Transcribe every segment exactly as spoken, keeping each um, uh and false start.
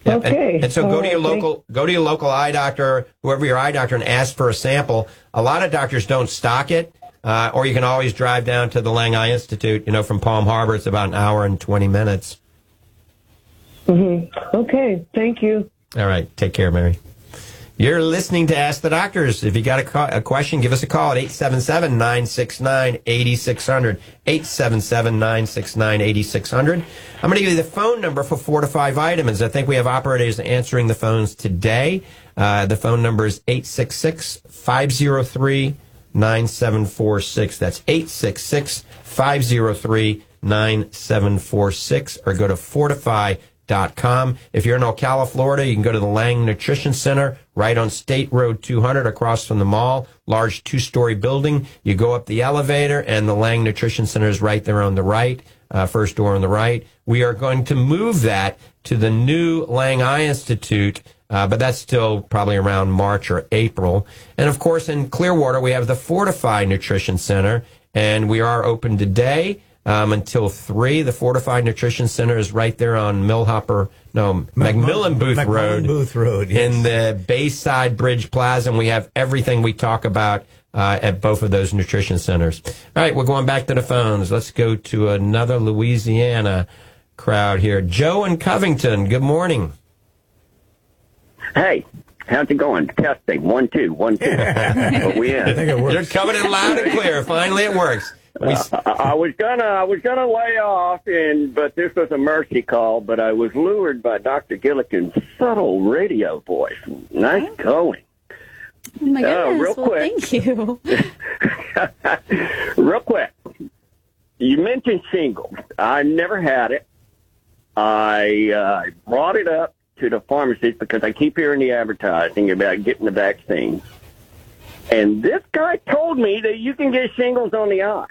Yep. Okay. And, and so go All to your right, local, thanks. go to your local eye doctor, whoever your eye doctor, and ask for a sample. A lot of doctors don't stock it, uh, or you can always drive down to the Lang Eye Institute. You know, from Palm Harbor, it's about an hour and twenty minutes. Mm-hmm. Okay. Thank you. All right. Take care, Mary. You're listening to Ask the Doctors. If you got a, co- a question, give us a call at eight seven seven, nine six nine, eight six zero zero, eight seven seven, nine six nine, eight six zero zero. I'm going to give you the phone number for Fortify Vitamins. I think we have operators answering the phones today. Uh, the phone number is eight six six, five zero three, nine seven four six. That's eight six six, five zero three, nine seven four six, or go to Fortify dot com. If you're in Ocala, Florida, you can go to the Lang Nutrition Center right on State Road two hundred across from the mall. Large two-story building. You go up the elevator, and the Lang Nutrition Center is right there on the right, uh, first door on the right. We are going to move that to the new Lang Eye Institute, uh, but that's still probably around March or April. And, of course, in Clearwater, we have the Fortify Nutrition Center, and we are open today. Um, until three. The Fortified Nutrition Center is right there on Millhopper, no, McMillan Booth McMillan Road. Booth Road, yes. In the Bayside Bridge Plaza, and we have everything we talk about uh, at both of those nutrition centers. All right, we're going back to the phones. Let's go to another Louisiana crowd here. Joe in Covington, good morning. Hey, how's it going? Testing. One, two, one, two. But we in. I think it works. You're coming in loud and clear. Finally, it works. We, Uh, I I was gonna, I was gonna lay off, and but this was a mercy call. But I was lured by Doctor Gilligan's subtle radio voice. Nice going. Oh my Uh, goodness! real well, quick. thank you. Real quick, you mentioned shingles. I never had it. I uh, brought it up to the pharmacist because I keep hearing the advertising about getting the vaccine. And this guy told me that you can get shingles on the eye.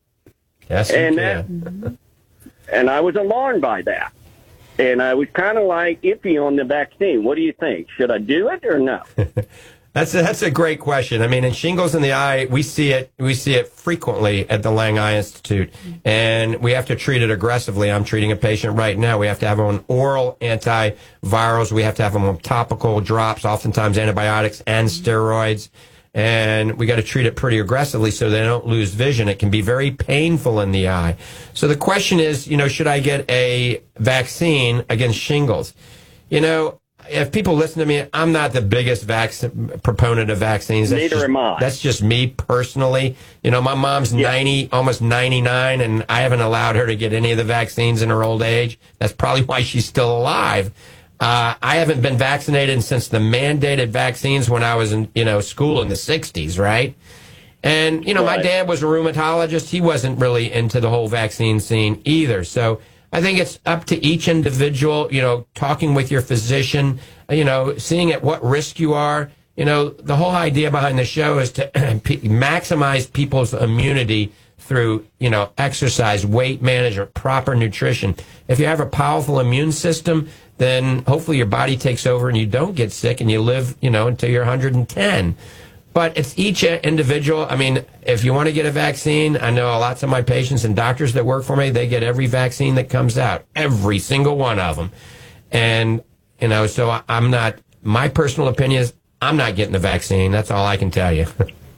yes, you And can. And I was alarmed by that. And I was kind of like iffy on the vaccine. What do you think? Should I do it or no? That's a, that's a great question. I mean, in shingles in the eye, we see it we see it frequently at the Lang Eye Institute, and we have to treat it aggressively. I'm treating a patient right now. We have to have them on oral antivirals. We have to have them on topical drops, oftentimes antibiotics and steroids, and we got to treat it pretty aggressively so they don't lose vision. It can be very painful in the eye. So the question is, you know, should I get a vaccine against shingles? You know, if people listen to me, I'm not the biggest vac- proponent of vaccines. That's Neither just, am I. That's just me personally. You know, my mom's Yeah. ninety, almost ninety-nine, and I haven't allowed her to get any of the vaccines in her old age. That's probably why she's still alive. Uh, I haven't been vaccinated since the mandated vaccines when I was in, you know, school in the sixties, right? And, you know, my Right. dad was a rheumatologist. He wasn't really into the whole vaccine scene either. So I think it's up to each individual, you know, talking with your physician, you know, seeing at what risk you are. You know, the whole idea behind the show is to maximize people's immunity through, you know, exercise, weight management, proper nutrition. If you have a powerful immune system, then hopefully your body takes over and you don't get sick and you live, you know, until you're one hundred ten. But it's each individual. I mean, if you want to get a vaccine, I know lots of my patients and doctors that work for me, they get every vaccine that comes out, every single one of them. And, you know, so I- I'm not, my personal opinion is I'm not getting the vaccine. That's all I can tell you.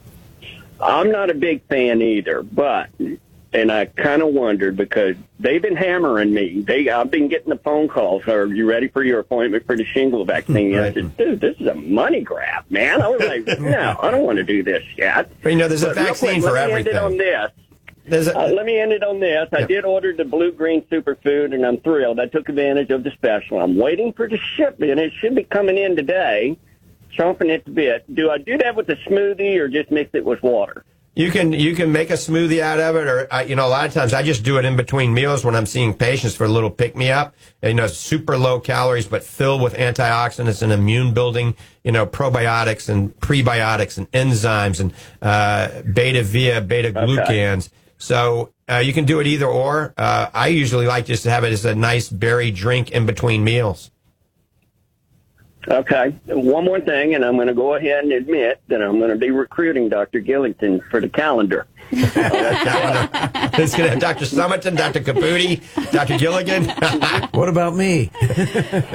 I'm not a big fan either, but, and I kind of wondered because they've been hammering me. They, I've been getting the phone calls. Are you ready for your appointment for the shingle vaccine? Right. I said, dude, this is a money grab, man. I was like, no, I don't want to do this yet. But, you know, there's a But real vaccine quick, for let me everything. End it on this. There's a, Uh, let me end it on this. I Yeah. did order the blue green superfood, and I'm thrilled. I took advantage of the special. I'm waiting for the shipment. It should be coming in today. Chomping it a bit. Do I do that with a smoothie or just mix it with water? You can you can make a smoothie out of it, or uh, you know, a lot of times I just do it in between meals when I'm seeing patients for a little pick me up. You know, super low calories, but filled with antioxidants and immune building. You know, probiotics and prebiotics and enzymes and uh, beta via beta glucans. So uh, you can do it either or. Uh, I usually like just to have it as a nice berry drink in between meals. Okay. One more thing, and I'm going to go ahead and admit that I'm going to be recruiting Doctor Gillington for the calendar. It's going to have Doctor Summerton, Doctor Caputi, Doctor Gilligan. What about me?